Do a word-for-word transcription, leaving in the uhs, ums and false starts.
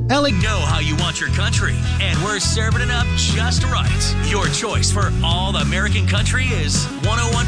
Ellie. Know how you want your country, and we're serving it up just right. Your choice for all American country is one oh one